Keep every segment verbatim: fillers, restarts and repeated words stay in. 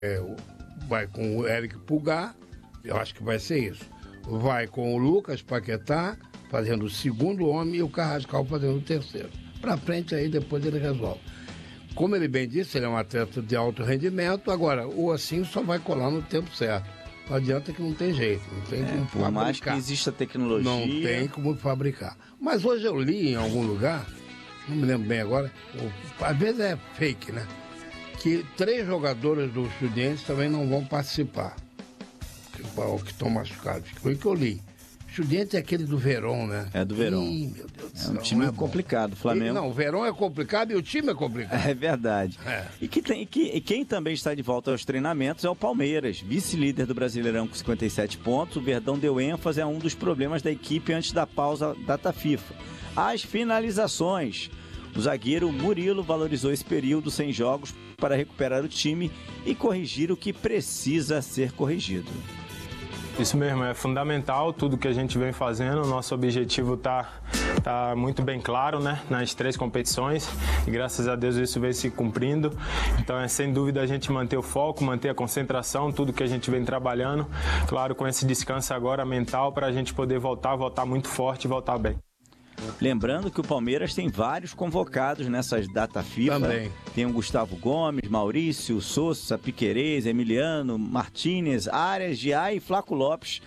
é, vai com o Eric Pulgar, eu acho que vai ser isso. Vai com o Lucas Paquetá fazendo o segundo homem e o Carrascal fazendo o terceiro. Pra frente aí, depois ele resolve. Como ele bem disse, ele é um atleta de alto rendimento, agora, o assim só vai colar no tempo certo. Não adianta que não tem jeito, não tem é, como por fabricar. Mais que exista tecnologia... Não tem como fabricar. Mas hoje eu li em algum lugar, não me lembro bem agora, às vezes é fake, né? Que três jogadores do Estudiantes também não vão participar, que, que estão machucados. Foi o que eu li. Estudiantes é aquele do Verón, né? É do Verón. Ih, meu Deus do céu. É um time é complicado, o Flamengo. E, não, o Verón é complicado e o time é complicado. É verdade. É. E, que tem, que, e quem também está de volta aos treinamentos é o Palmeiras, vice-líder do Brasileirão com cinquenta e sete pontos. O Verdão deu ênfase a um dos problemas da equipe antes da pausa data FIFA. As finalizações. O zagueiro Murilo valorizou esse período sem jogos para recuperar o time e corrigir o que precisa ser corrigido. Isso mesmo, é fundamental tudo que a gente vem fazendo. O nosso objetivo está tá muito bem claro, né, nas três competições e graças a Deus isso vem se cumprindo. Então é sem dúvida a gente manter o foco, manter a concentração, tudo que a gente vem trabalhando. Claro, com esse descanso agora mental para a gente poder voltar, voltar muito forte e voltar bem. Lembrando que o Palmeiras tem vários convocados nessas data FIFA. Também. Tem o Gustavo Gomes, Maurício, Sousa, Piquerez, Emiliano, Martínez, Arias, Giai e Flaco Lopes.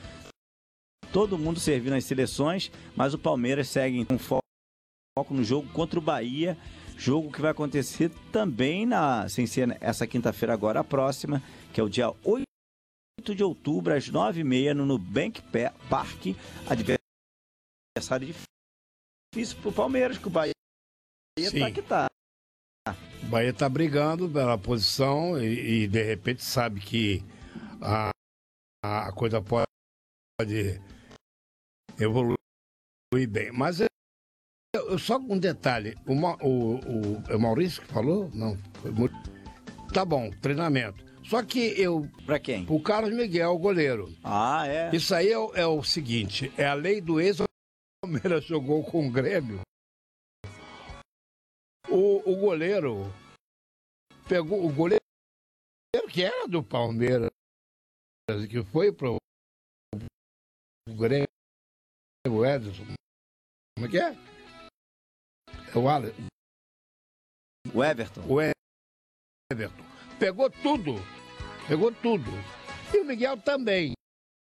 Todo mundo servindo nas seleções, mas o Palmeiras segue com foco no jogo contra o Bahia. Jogo que vai acontecer também, na, sem ser essa quinta-feira agora, a próxima, que é o dia oito de outubro, às nove e meia, no Nubank Park. Adversário de difícil pro Palmeiras, que o Bahia Sim. tá que tá. O Bahia tá brigando pela posição e, e de repente sabe que a, a coisa pode evoluir bem. Mas é, é, só um detalhe, o, o, o, é o Maurício que falou? Não, foi muito... Tá bom, treinamento. Só que eu... Pra quem? O Carlos Miguel, o goleiro. Ah, é? Isso aí é, é o seguinte, é a lei do ex. O Palmeiras jogou com o Grêmio, o, o goleiro pegou o goleiro que era do Palmeiras, que foi pro o Grêmio, o Edson, como é que é? É o Alex. O Everton. O Everton. Pegou tudo, pegou tudo. E o Miguel também.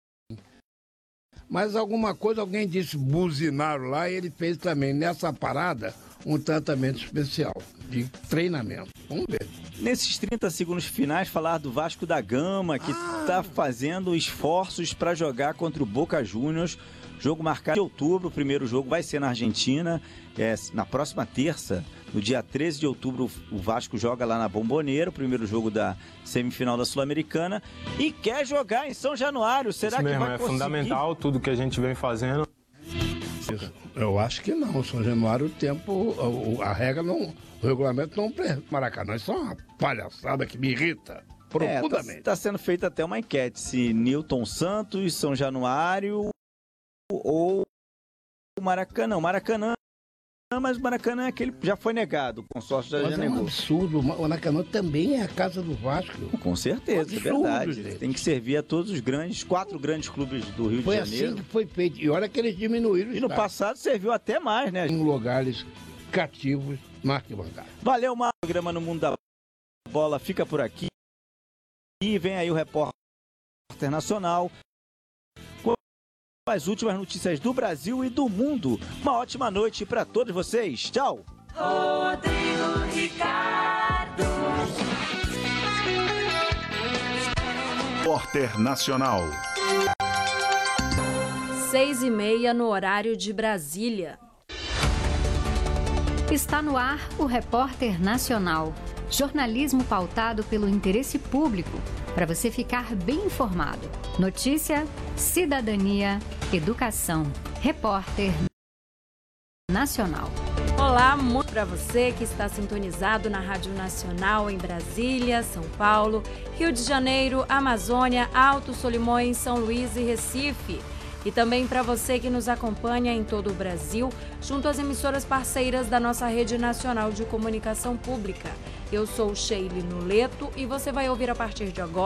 Mas alguma coisa, alguém disse, buzinaram lá e ele fez também, nessa parada, um tratamento especial de treinamento. Vamos ver. Nesses trinta segundos finais, falar do Vasco da Gama, que está ah. fazendo esforços para jogar contra o Boca Juniors. Jogo marcado em outubro, o primeiro jogo vai ser na Argentina, é, na próxima terça, no dia treze de outubro, o Vasco joga lá na Bombonera, o primeiro jogo da semifinal da Sul-Americana, e quer jogar em São Januário. Será Isso que mesmo, vai é conseguir? fundamental tudo que a gente vem fazendo. Eu acho que não, São Januário, o tempo, a, a regra não, o regulamento não prende. Maracanã, isso é uma palhaçada que me irrita profundamente. Está é, tá, tá sendo feita até uma enquete se Newton Santos, São Januário ou Maracanã. O Maracanã, mas o Maracanã é aquele já foi negado, o consórcio já, mas já é negou. Um absurdo, o Maracanã também é a casa do Vasco. Com certeza, um é verdade. Gente. Tem que servir a todos os grandes, quatro grandes clubes do Rio foi de Janeiro. Foi assim que foi feito. E olha que eles diminuíram. E no passado serviu até mais, né? Em lugares cativos na arquibancada. Valeu, Marcos. O programa No Mundo da Bola fica por aqui. E vem aí o repórter nacional com as últimas notícias do Brasil e do mundo. Uma ótima noite para todos vocês. Tchau. Rodrigo Ricardo. Repórter Nacional. Seis e meia no horário de Brasília. Está no ar o Repórter Nacional. Jornalismo pautado pelo interesse público, para você ficar bem informado. Notícia, cidadania, educação. Repórter Nacional. Olá, muito para você que está sintonizado na Rádio Nacional em Brasília, São Paulo, Rio de Janeiro, Amazônia, Alto Solimões, São Luís e Recife. E também para você que nos acompanha em todo o Brasil, junto às emissoras parceiras da nossa Rede Nacional de Comunicação Pública. Eu sou Sheila Nuleto e você vai ouvir a partir de agora